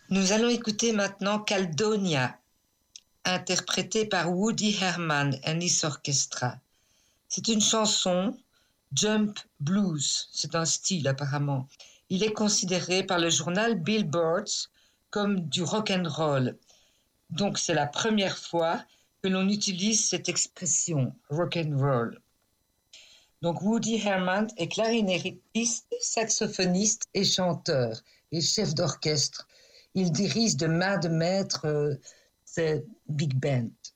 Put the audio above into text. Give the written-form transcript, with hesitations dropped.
Nous allons écouter maintenant Caledonia, interprétée par Woody Herman and his Orchestra. C'est une chanson, jump blues, c'est un style apparemment. Il est considéré par le journal Billboard comme du rock and roll. Donc c'est la première fois que l'on utilise cette expression, rock and roll. Donc Woody Herman est clarinettiste, saxophoniste et chanteur et chef d'orchestre. Il dirige de main de maître ces big bands.